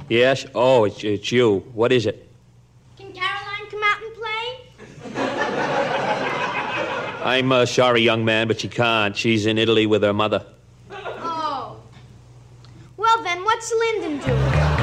Yes? Oh, it's you. What is it? Can Caroline come out and play? I'm sorry, young man, but she can't. She's in Italy with her mother. Oh. Well, then, what's Lyndon doing?